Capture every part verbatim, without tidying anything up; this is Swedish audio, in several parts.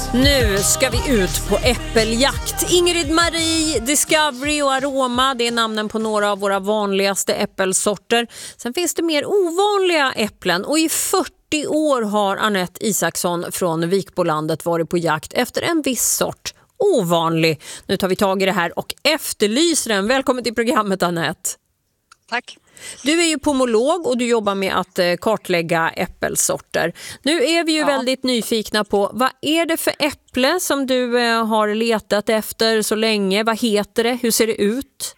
Nu ska vi ut på äppeljakt. Ingrid Marie, Discovery och Aroma, det är namnen på några av våra vanligaste äppelsorter. Sen finns det mer ovanliga äpplen och i fyrtio år har Anette Isaksson från Vikbolandet varit på jakt efter en viss sort. Ovanlig. Nu tar vi tag i det här och efterlyser den. Välkommen till programmet, Anette. Tack. Du är ju pomolog och du jobbar med att kartlägga äppelsorter. Nu är vi ju ja. väldigt nyfikna på vad är det för äpple som du har letat efter så länge? Vad heter det? Hur ser det ut?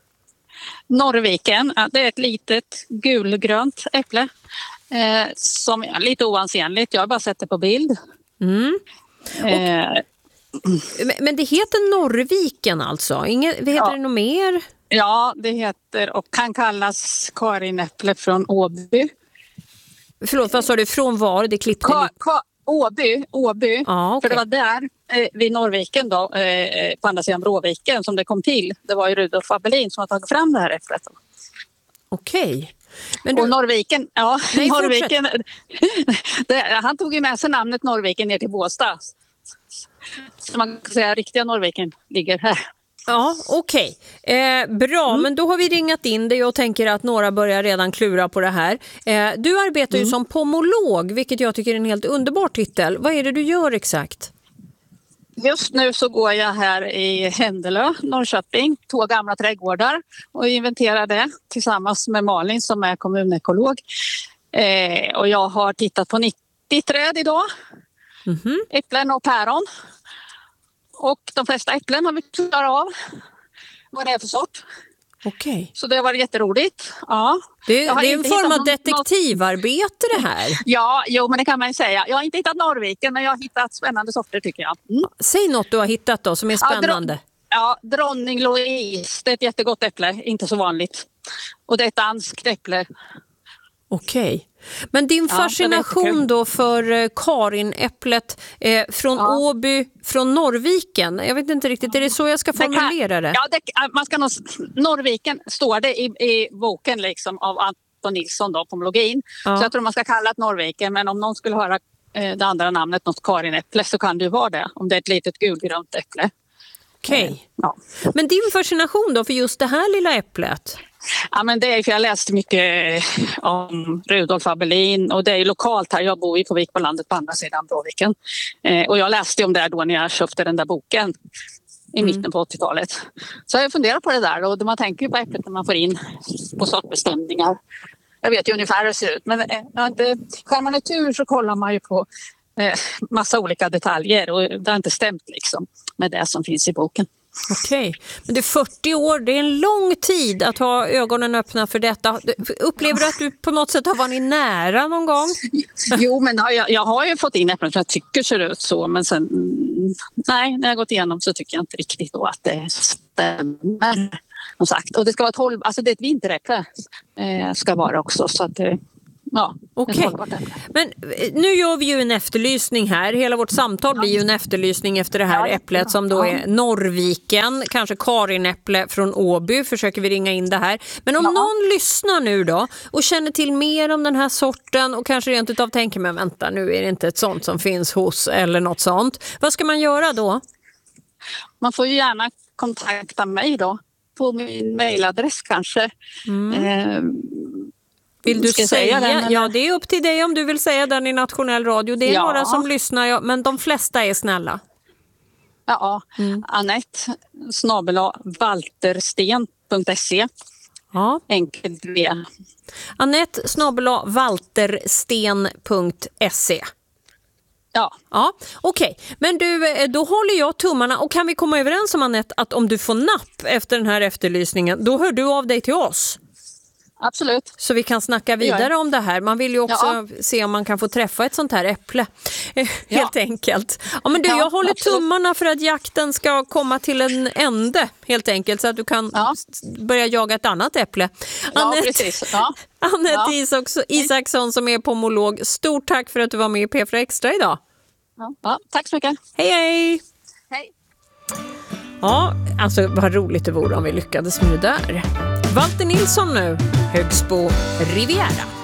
Norrviken, det är ett litet gulgrönt äpple eh, som är lite oansenligt. Jag har bara sett det på bild. Mm. Och, eh. Men det heter Norrviken alltså? Inget, vad heter ja. det något mer? Ja, det heter och kan kallas karinäpple från Åby. Förlåt, vad sa du? Från var? Det klippte Ka- Ka- Åby, Åby. Ah, okay. För det var där eh, vid Norrviken då, eh, på andra sidan Bråviken som det kom till. Det var ju Rudolf Abelin som har tagit fram det här äpplet. Okej. Okay. Du... Och Norrviken, ja, Nej, Norrviken, det, han tog ju med sig namnet Norrviken ner till Båstad. Så man kan säga att riktiga Norrviken ligger här. Ja, okej. Okay. Eh, bra, mm. men då har vi ringat in dig och tänker att några börjar redan klura på det här. Eh, du arbetar mm. ju som pomolog, vilket jag tycker är en helt underbar titel. Vad är det du gör exakt? Just nu så går jag här i Händelö, Norrköping, två gamla trädgårdar och inventerar det tillsammans med Malin som är kommunekolog. Eh, och jag har tittat på nittio träd idag, mm-hmm. äpplen och päron. Och de flesta äpplen har vi klarat av vad det är för sort. Okej. Okay. Så det var jätteroligt. Ja. Det, det är en form av detektivarbete det här. Ja, jo, men det kan man ju säga. Jag har inte hittat Norrviken, men jag har hittat spännande sorter tycker jag. Mm. Säg något du har hittat då som är spännande. Ja, dro- ja, Dronning Louise. Det är ett jättegott äpple, inte så vanligt. Och det är ett danskt äpple. Okej. Okay. Men din ja, fascination då för karinäpplet eh, från ja. Åby, från Norrviken, jag vet inte riktigt, är det så jag ska formulera det? det? Ja, det, man ska nog, Norrviken står det i, i boken liksom av Anton Nilsson då, pomologin. Ja. Så jag tror man ska kalla det Norrviken, men om någon skulle höra eh, det andra namnet, något karinäpple, så kan det ju vara det, om det är ett litet gulgrönt äpple. Okej. Okay. Ja. Men din fascination då för just det här lilla äpplet? Ja, men det är för jag läste mycket om Rudolf Abelin och det är ju lokalt här. Jag bor ju på Vikbolandet på andra sidan Bråviken. Eh, och jag läste om det då när jag köpte den där boken i mm. mitten på åttiotalet. Så jag funderar på det där och man tänker ju på äpplet när man får in på sortbestämningar. Jag vet ju ungefär hur det ser ut, men eh, inte, skär man ett tur så kollar man ju på eh, massa olika detaljer och det har inte stämt liksom med det som finns i boken. Okej, okay. Men det är fyrtio år, det är en lång tid att ha ögonen öppna för detta. Upplever du att du på något sätt har varit nära någon gång? Jo, men jag, jag har ju fått in äpplen som jag tycker ser ut så, men sen, nej, när jag gått igenom så tycker jag inte riktigt då att det stämmer. Som sagt. Och det ska vara tolv, alltså det är ett vinteräpple eh, ska vara också, så att det ja, okej. Okay. Men nu gör vi ju en efterlysning här. Hela vårt samtal blir ju en efterlysning efter det här äpplet som då är Norrviken, kanske karinäpple från Åby. Försöker vi ringa in det här. Men om ja. någon lyssnar nu då och känner till mer om den här sorten och kanske rent utav tänker, men vänta, nu är det inte ett sånt som finns hos eller något sånt. Vad ska man göra då? Man får ju gärna kontakta mig då på min mejladress kanske. Mm. Eh, Vill du säga, säga den? Ja, det är upp till dig om du vill säga den i nationell radio. Det är ja. några som lyssnar, ja, men de flesta är snälla. Ja, mm. Anette snabel-a valtersten punkt se. Ja. Enkelt V. Anette snabel-a valtersten punkt se. Ja. Ja, okej. Okay. Men du, då håller jag tummarna och kan vi komma överens om, Anette, att om du får napp efter den här efterlysningen, då hör du av dig till oss. Absolut. Så vi kan snacka vidare om det här. Man vill ju också ja. se om man kan få träffa ett sånt här äpple. Helt ja. enkelt. Ja, men du, jag ja, håller absolut. tummarna för att jakten ska komma till en ände, helt enkelt. Så att du kan ja. börja jaga ett annat äpple. Ja, Anette, precis. Ja. Anette ja. Isaksson som är pomolog. Stort tack för att du var med i P fyra Extra idag. Ja, ja, tack så mycket. Hej, hej. Hej. Ja, alltså vad roligt det vore om vi lyckades med det där. Valter Nilsson nu, Högsbo Riviera.